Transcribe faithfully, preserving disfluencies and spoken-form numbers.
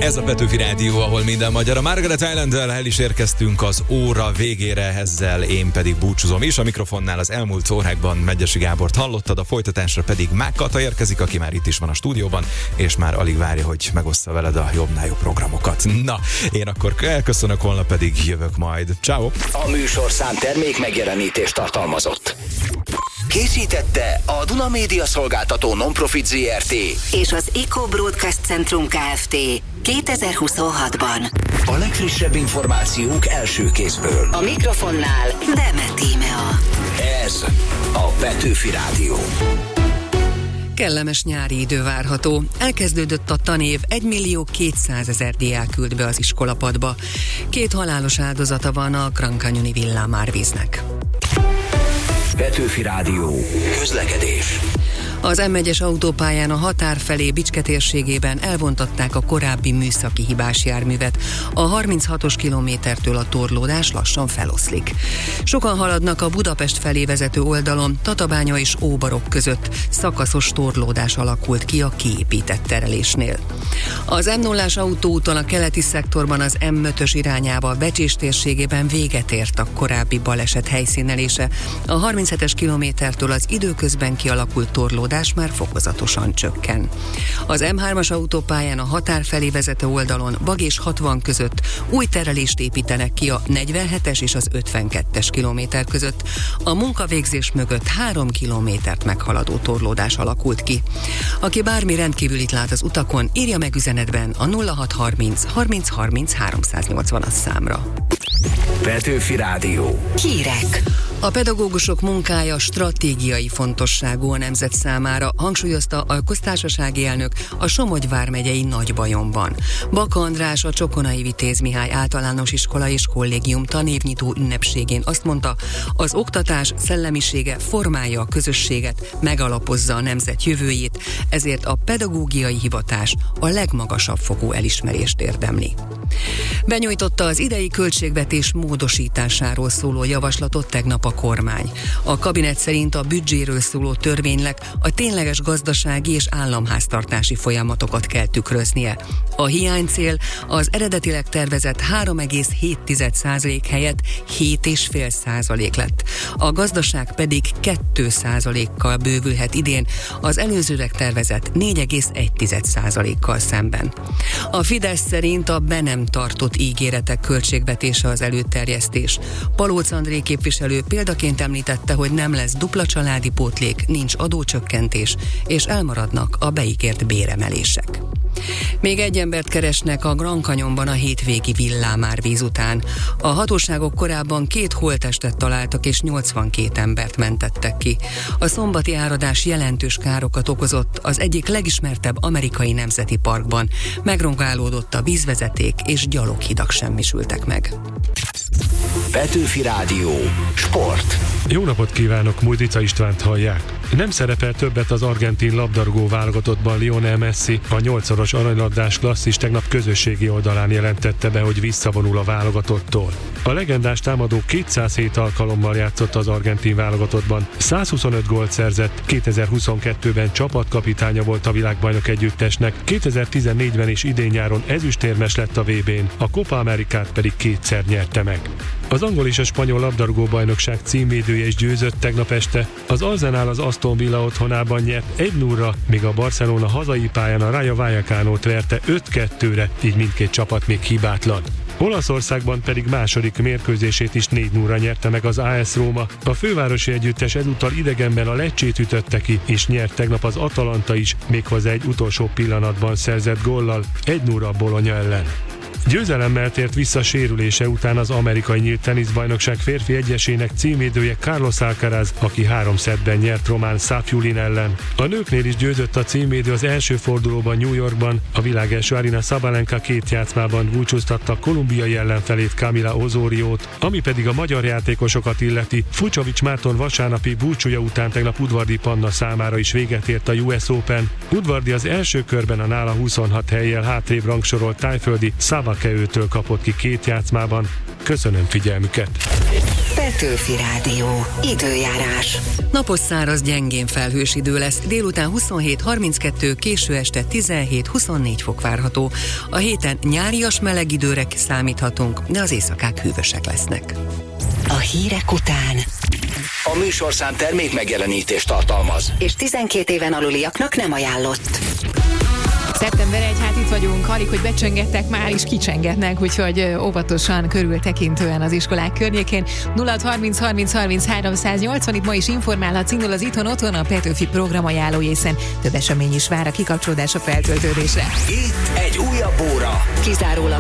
Ez a Petőfi Rádió, ahol minden magyar. A Margaret Island-del el is érkeztünk az óra végére, ezzel én pedig búcsúzom is. A mikrofonnál az elmúlt órákban Medgyessy Gábort hallottad, a folytatásra pedig Mák Kata érkezik, aki már itt is van a stúdióban, és már alig várja, hogy megossza veled a jobbnál jobb programokat. Na, én akkor elköszönök, holnap pedig jövök majd. Ciao. A műsorszám termék megjelenítést tartalmazott. Készítette a Duna Média Szolgáltató Non-Profit zé er té és az Eco Broadcast Centrum Kft. kétezer-huszonhatban. A legfrissebb információk első kézből. A mikrofonnál Demet Tímea. Ez a Petőfi Rádió. Kellemes nyári idő várható. Elkezdődött a tanév, egymillió kétszázezer diák küld be az iskolapadba. Két halálos áldozata van a Grand Canyoni villámárvíznek. Petőfi Rádió. Közlekedés. Az em egyes autópályán a határ felé Bicske térségében elvontatták a korábbi műszaki hibás járművet. A harminchatos kilométertől a torlódás lassan feloszlik. Sokan haladnak a Budapest felé vezető oldalon, Tatabánya és Óbarok között. Szakaszos torlódás alakult ki a kiépített terelésnél. Az em nullás autóúton a keleti szektorban az em ötös irányába Becsés térségében véget ért a korábbi baleset helyszínelése. A harminchetes kilométertől az időközben kialakult torlódás már fokozatosan csökken. Az em hármas autópályán a határ felé vezető oldalon Bag és hatvan között új terelést építenek ki a negyvenhetes és az ötvenkettes kilométer között. A munkavégzés mögött három kilométert meghaladó torlódás alakult ki. Aki bármi rendkívülit lát az utakon, írja meg üzenetben a nulla hat harminc harminc harminc háromszáznyolcvanas számra. Petőfi Rádió. Hírek. A pedagógusok munkája stratégiai fontosságú a nemzet számára, hangsúlyozta a köztársasági elnök a Somogy vármegyei Nagybajomban. Baka András a Csokonai Vitéz Mihály általános iskola és kollégium tanévnyitó ünnepségén azt mondta, az oktatás szellemisége formálja a közösséget, megalapozza a nemzet jövőjét, ezért a pedagógiai hivatás a legmagasabb fokú elismerést érdemli. Benyújtotta az idei költségvetés módosításáról szóló javaslatot tegnap a kormány. A kabinet szerint a büdzséről szóló törvénynek a tényleges gazdasági és államháztartási folyamatokat kell tükröznie. A hiánycél az eredetileg tervezett három egész hét százalék helyett hét egész öt százalék lett. A gazdaság pedig két százalékkal bővülhet idén, az előzőleg tervezett négy egész egy százalékkal szemben. A Fidesz szerint a be nem tartott ígéretek költségvetése az előterjesztés. Palóc André képviselő példaként említette, hogy nem lesz dupla családi pótlék, nincs adócsökkentés, és elmaradnak a beígért béremelések. Még egy embert keresnek a Grand Canyonban a hétvégi villámárvíz után. A hatóságok korábban két holttestet találtak és nyolcvankét embert mentettek ki. A szombati áradás jelentős károkat okozott az egyik legismertebb amerikai nemzeti parkban. Megrongálódott a vízvezeték és gyaloghidak semmisültek meg. Petőfi Rádió. Sport. Jó napot kívánok, Mújdica Istvánt hallják. Nem szerepel többet az argentin labdarúgó válogatottban Lionel Messi, a nyolcszoros aranylabdás klasszis tegnap közösségi oldalán jelentette be, hogy visszavonul a válogatottól. A legendás támadó kétszázhét alkalommal játszott az argentin válogatottban, százhuszonöt gólt szerzett, kétezer-huszonkettőben csapatkapitánya volt a világbajnok együttesnek, kétezer-tizennégyben és idén nyáron ezüstérmes lett a vé bén, a Copa Amerikát pedig kétszer nyerte meg. Az angol és a spanyol labdarúgó bajnokság címvédője is győzött tegnap este. Az Arsenal az Aston Villa otthonában nyert egy nullra, míg a Barcelona hazai pályán a Rayo Vallecánót verte öt kettőre, így mindkét csapat még hibátlan. Olaszországban pedig második mérkőzését is négy nullra nyerte meg az á es Róma. A fővárosi együttes ezúttal idegenben a Leccsét ütötte ki, és nyert tegnap az Atalanta is, méghozzá egy utolsó pillanatban szerzett góllal, egy nullra a Bologna ellen. Győzelemmel tért vissza sérülése után az amerikai nyílt teniszbajnokság férfi egyesének címvédője Carlos Alcaraz, aki három szettben nyert Román Safiullin ellen. A nőknél is győzött a címvédő az első fordulóban New Yorkban, a világ első Aryna Sabalenka két játszmában búcsúztatta kolumbiai ellenfelét Camila Osoriót, ami pedig a magyar játékosokat illeti. Fucsovics Márton vasárnapi búcsúja után tegnap Udvardi Panna számára is véget ért a U S Open. Udvardi az első körben a nála huszonhat hellyel hátrébb rangsorolt tájföldi Sava Keőtől kapott ki két játszmában. Köszönöm figyelmüket! Petőfi Rádió. Időjárás. Napos, száraz, gyengén felhős idő lesz. Délután huszonhét harminckettő, késő este tizenhét huszonnégy fok várható. A héten nyárias meleg időre számíthatunk, de az éjszakák hűvösek lesznek. A hírek után A műsorszám termék megjelenítést tartalmaz, és tizenkét éven aluliaknak nem ajánlott. szeptember elseje, hát itt vagyunk, alig, hogy becsöngettek, már is kicsengetnek, úgyhogy óvatosan, körültekintően az iskolák környékén. nulla harminc harminc harminc háromszáznyolcvan, itt ma is informálhatsz, indul az Itthon Otthon, a Petőfi program ajánlója, hiszen több esemény is vár a kikapcsolódás, a feltöltődésre. itt egy újabb óra. Kizárólag